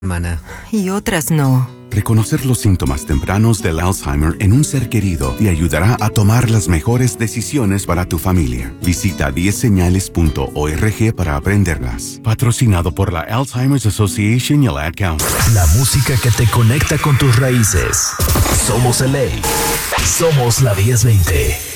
Hermana. Y otras no. Reconocer los síntomas tempranos del Alzheimer en un ser querido te ayudará a tomar las mejores decisiones para tu familia. Visita 10señales.org para aprenderlas. Patrocinado por la Alzheimer's Association y el Ad Council. La música que te conecta con tus raíces. Somos LA. Somos la 1020.